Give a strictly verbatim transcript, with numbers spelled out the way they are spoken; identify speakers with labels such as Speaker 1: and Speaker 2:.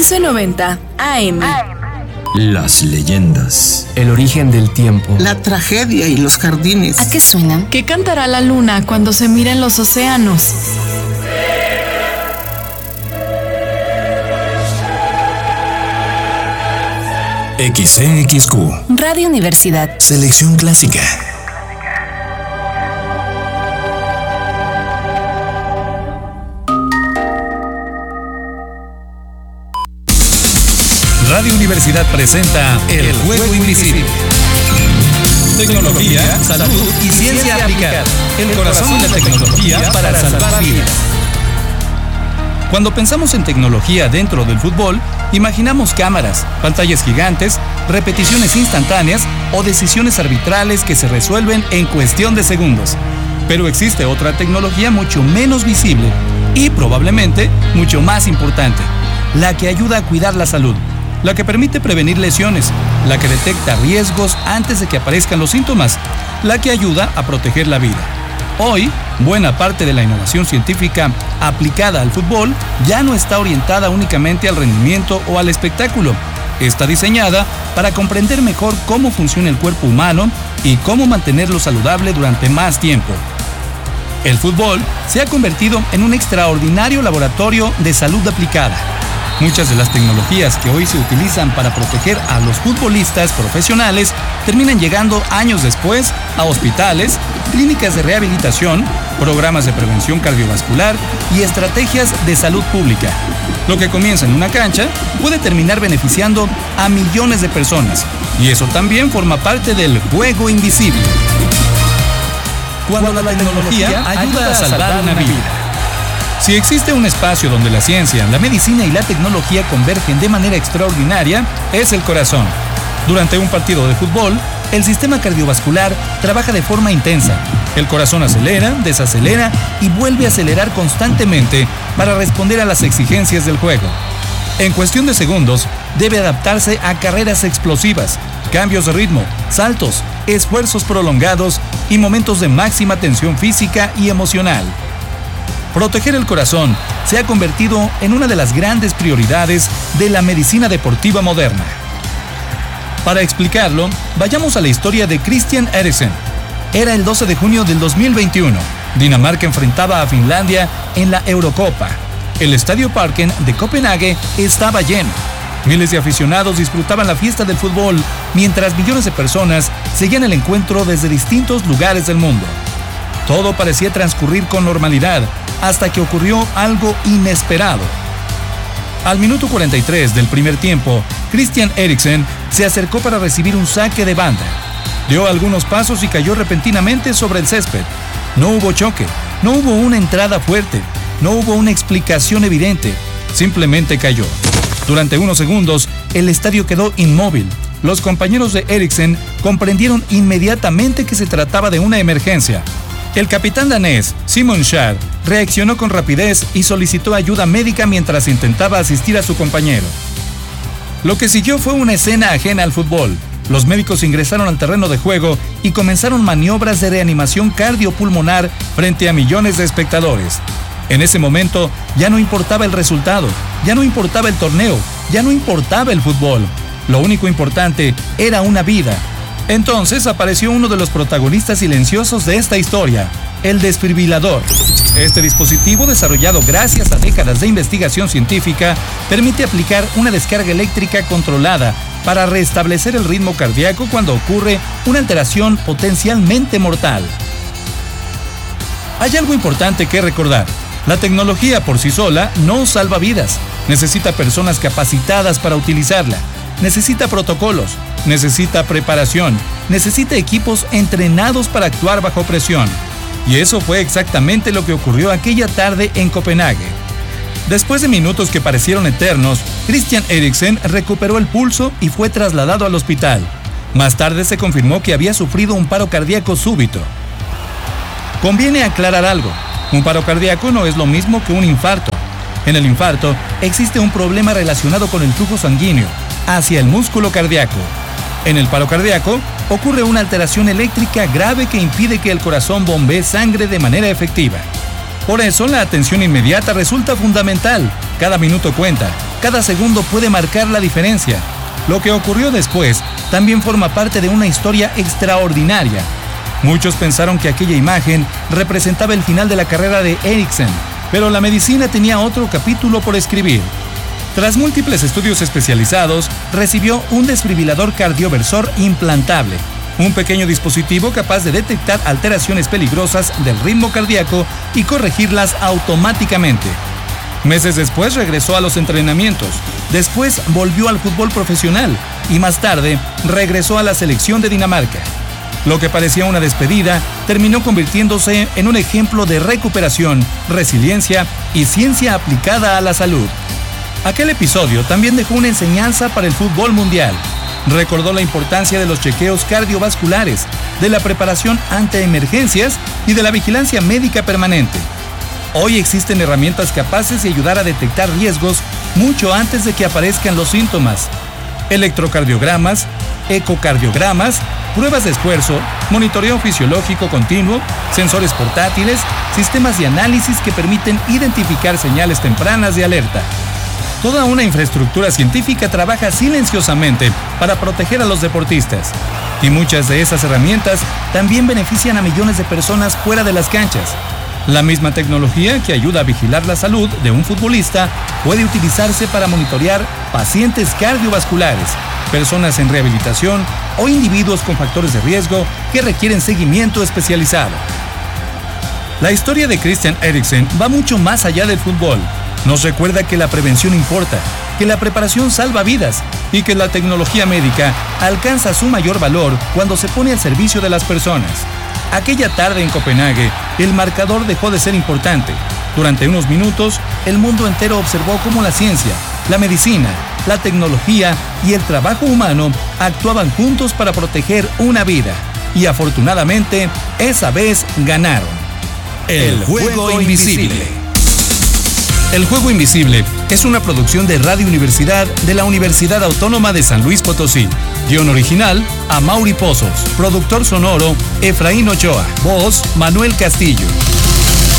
Speaker 1: once noventa A M.
Speaker 2: Las leyendas.
Speaker 3: El origen del tiempo.
Speaker 4: La tragedia y los jardines.
Speaker 1: ¿A qué suenan?
Speaker 5: ¿Qué cantará la luna cuando se miren los océanos?
Speaker 2: X C X Q.
Speaker 1: Radio Universidad.
Speaker 2: Selección clásica. Radio Universidad presenta El Juego Invisible. Tecnología, salud y ciencia aplicada. El corazón de la tecnología para salvar vidas. Cuando pensamos en tecnología dentro del fútbol, imaginamos cámaras, pantallas gigantes, repeticiones instantáneas o decisiones arbitrales que se resuelven en cuestión de segundos. Pero existe otra tecnología mucho menos visible y probablemente mucho más importante, la que ayuda a cuidar la salud, la que permite prevenir lesiones, la que detecta riesgos antes de que aparezcan los síntomas, la que ayuda a proteger la vida. Hoy, buena parte de la innovación científica aplicada al fútbol ya no está orientada únicamente al rendimiento o al espectáculo. Está diseñada para comprender mejor cómo funciona el cuerpo humano y cómo mantenerlo saludable durante más tiempo. El fútbol se ha convertido en un extraordinario laboratorio de salud aplicada. Muchas de las tecnologías que hoy se utilizan para proteger a los futbolistas profesionales terminan llegando años después a hospitales, clínicas de rehabilitación, programas de prevención cardiovascular y estrategias de salud pública. Lo que comienza en una cancha puede terminar beneficiando a millones de personas, y eso también forma parte del juego invisible. Cuando la tecnología ayuda a salvar una vida. Si existe un espacio donde la ciencia, la medicina y la tecnología convergen de manera extraordinaria, es el corazón. Durante un partido de fútbol, el sistema cardiovascular trabaja de forma intensa. El corazón acelera, desacelera y vuelve a acelerar constantemente para responder a las exigencias del juego. En cuestión de segundos, debe adaptarse a carreras explosivas, cambios de ritmo, saltos, esfuerzos prolongados y momentos de máxima tensión física y emocional. Proteger el corazón se ha convertido en una de las grandes prioridades de la medicina deportiva moderna. Para explicarlo, vayamos a la historia de Christian Eriksen. Era el doce de junio del dos mil veintiuno. Dinamarca enfrentaba a Finlandia en la Eurocopa. El Estadio Parken de Copenhague estaba lleno. Miles de aficionados disfrutaban la fiesta del fútbol, mientras millones de personas seguían el encuentro desde distintos lugares del mundo. Todo parecía transcurrir con normalidad, hasta que ocurrió algo inesperado. Al minuto cuarenta y tres del primer tiempo, Christian Eriksen se acercó para recibir un saque de banda. Dio algunos pasos y cayó repentinamente sobre el césped. No hubo choque, no hubo una entrada fuerte, no hubo una explicación evidente, simplemente cayó. Durante unos segundos, el estadio quedó inmóvil. Los compañeros de Eriksen comprendieron inmediatamente que se trataba de una emergencia. El capitán danés, Simon Kjær, reaccionó con rapidez y solicitó ayuda médica mientras intentaba asistir a su compañero. Lo que siguió fue una escena ajena al fútbol. Los médicos ingresaron al terreno de juego y comenzaron maniobras de reanimación cardiopulmonar frente a millones de espectadores. En ese momento ya no importaba el resultado, ya no importaba el torneo, ya no importaba el fútbol. Lo único importante era una vida. Entonces apareció uno de los protagonistas silenciosos de esta historia, el desfibrilador. Este dispositivo, desarrollado gracias a décadas de investigación científica, permite aplicar una descarga eléctrica controlada para restablecer el ritmo cardíaco cuando ocurre una alteración potencialmente mortal. Hay algo importante que recordar. La tecnología por sí sola no salva vidas. Necesita personas capacitadas para utilizarla. Necesita protocolos. Necesita preparación, necesita equipos entrenados para actuar bajo presión. Y eso fue exactamente lo que ocurrió aquella tarde en Copenhague. Después de minutos que parecieron eternos, Christian Eriksen recuperó el pulso y fue trasladado al hospital. Más tarde se confirmó que había sufrido un paro cardíaco súbito. Conviene aclarar algo, un paro cardíaco no es lo mismo que un infarto. En el infarto existe un problema relacionado con el flujo sanguíneo hacia el músculo cardíaco. En el paro cardíaco ocurre una alteración eléctrica grave que impide que el corazón bombee sangre de manera efectiva. Por eso la atención inmediata resulta fundamental. Cada minuto cuenta. Cada segundo puede marcar la diferencia. Lo que ocurrió después también forma parte de una historia extraordinaria. Muchos pensaron que aquella imagen representaba el final de la carrera de Eriksen, pero la medicina tenía otro capítulo por escribir. Tras múltiples estudios especializados, recibió un desfibrilador cardioversor implantable, un pequeño dispositivo capaz de detectar alteraciones peligrosas del ritmo cardíaco y corregirlas automáticamente. Meses después regresó a los entrenamientos, después volvió al fútbol profesional y más tarde regresó a la selección de Dinamarca. Lo que parecía una despedida terminó convirtiéndose en un ejemplo de recuperación, resiliencia y ciencia aplicada a la salud. Aquel episodio también dejó una enseñanza para el fútbol mundial. Recordó la importancia de los chequeos cardiovasculares, de la preparación ante emergencias y de la vigilancia médica permanente. Hoy existen herramientas capaces de ayudar a detectar riesgos mucho antes de que aparezcan los síntomas. Electrocardiogramas, ecocardiogramas, pruebas de esfuerzo, monitoreo fisiológico continuo, sensores portátiles, sistemas de análisis que permiten identificar señales tempranas de alerta. Toda una infraestructura científica trabaja silenciosamente para proteger a los deportistas. Y muchas de esas herramientas también benefician a millones de personas fuera de las canchas. La misma tecnología que ayuda a vigilar la salud de un futbolista puede utilizarse para monitorear pacientes cardiovasculares, personas en rehabilitación o individuos con factores de riesgo que requieren seguimiento especializado. La historia de Christian Eriksen va mucho más allá del fútbol. Nos recuerda que la prevención importa, que la preparación salva vidas y que la tecnología médica alcanza su mayor valor cuando se pone al servicio de las personas. Aquella tarde en Copenhague, el marcador dejó de ser importante. Durante unos minutos, el mundo entero observó cómo la ciencia, la medicina, la tecnología y el trabajo humano actuaban juntos para proteger una vida. Y afortunadamente, esa vez ganaron. El Juego Invisible. El Juego Invisible es una producción de Radio Universidad de la Universidad Autónoma de San Luis Potosí. Guión original, Amaury Pozos. Productor sonoro, Efraín Ochoa. Voz, Manuel Castillo.